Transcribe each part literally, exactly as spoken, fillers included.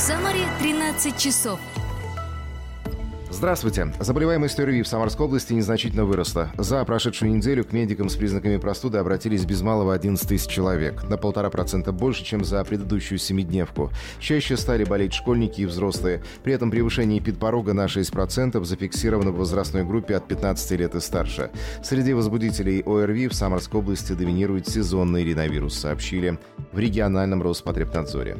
Самаре тринадцать часов. Здравствуйте. Заболеваемость ОРВИ в Самарской области незначительно выросла. За прошедшую неделю к медикам с признаками простуды обратились без малого одиннадцать тысяч человек. На полтора процента больше, чем за предыдущую семидневку. Чаще стали болеть школьники и взрослые. При этом превышение эпидпорога на шесть процентов зафиксировано в возрастной группе от пятнадцати лет и старше. Среди возбудителей ОРВИ в Самарской области доминирует сезонный риновирус, сообщили в региональном Роспотребнадзоре.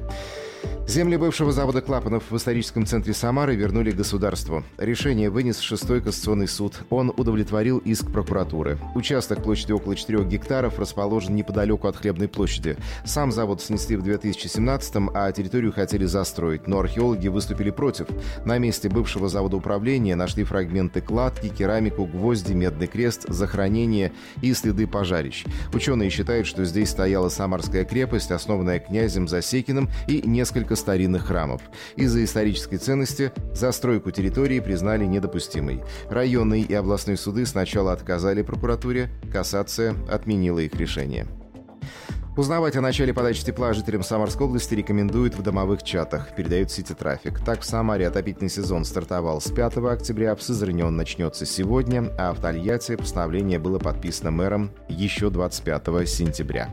Земли бывшего завода клапанов в историческом центре Самары вернули государству. Решение вынес шестой кассационный суд. Он удовлетворил иск прокуратуры. Участок площадью около четырёх гектаров расположен неподалеку от Хлебной площади. Сам завод снесли в две тысячи семнадцатом, а территорию хотели застроить, но археологи выступили против. На месте бывшего завода управления нашли фрагменты кладки, керамику, гвозди, медный крест, захоронения и следы пожарищ. Ученые считают, что здесь стояла Самарская крепость, основанная князем Засекиным, и несколько старинных храмов. Из-за исторической ценности застройку территории признали недопустимой. Районные и областные суды сначала отказали прокуратуре, кассация отменила их решение. Узнавать о начале подачи тепла жителям Самарской области рекомендуют в домовых чатах, передает Сити Трафик. Так, в Самаре отопительный сезон стартовал с пятого октября, в Сызрани он начнется сегодня, а в Тольятти постановление было подписано мэром еще двадцать пятого сентября.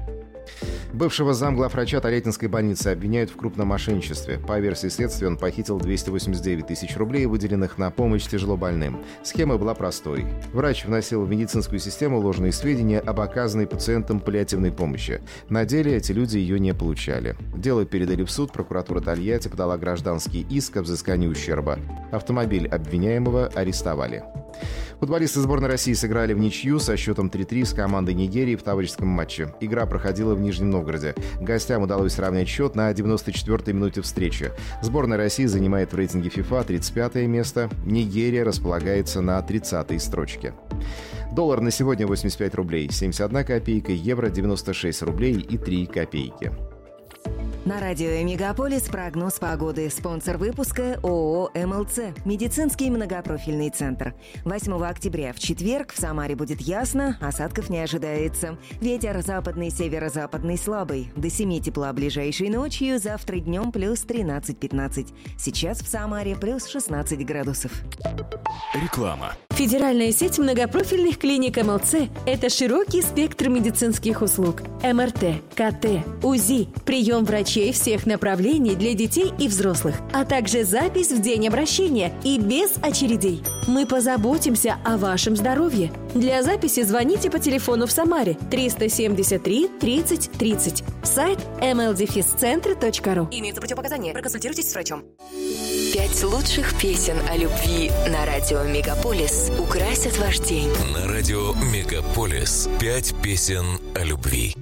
Бывшего замглавврача Тольяттинской больницы обвиняют в крупном мошенничестве. По версии следствия, он похитил двести восемьдесят девять тысяч рублей, выделенных на помощь тяжелобольным. Схема была простой. Врач вносил в медицинскую систему ложные сведения об оказанной пациентам паллиативной помощи. На деле эти люди ее не получали. Дело передали в суд, прокуратура Тольятти подала гражданский иск о взыскании ущерба. Автомобиль обвиняемого арестовали. Футболисты сборной России сыграли в ничью со счетом три-три с командой Нигерии в товарищеском матче. Игра проходила в Нижнем Новгороде. Гостям удалось сравнять счет на девяносто четвёртой минуте встречи. Сборная России занимает в рейтинге ФИФА тридцать пятое место. Нигерия располагается на тридцатой строчке. Доллар на сегодня восемьдесят пять рублей семьдесят одна копейка, евро девяносто шесть рублей и три копейки. На радио «Мегаполис» прогноз погоды. Спонсор выпуска ООО «МЛЦ». Медицинский многопрофильный центр. восьмого октября в четверг в Самаре будет ясно, осадков не ожидается. Ветер западный, северо-западный слабый. До семи тепла ближайшей ночью, завтра днем плюс тринадцать-пятнадцать. Сейчас в Самаре плюс шестнадцать градусов. Реклама. Федеральная сеть многопрофильных клиник МЛЦ – это широкий спектр медицинских услуг. МРТ, КТ, УЗИ, прием врачей всех направлений для детей и взрослых, а также запись в день обращения и без очередей. Мы позаботимся о вашем здоровье. Для записи звоните по телефону в Самаре триста семьдесят три тридцать тридцать. Сайт эм эл дефис центр точка ру. Имеются противопоказания. Проконсультируйтесь с врачом. Пять лучших песен о любви на радио «Мегаполис» украсят ваш день. На радио «Мегаполис» пять песен о любви.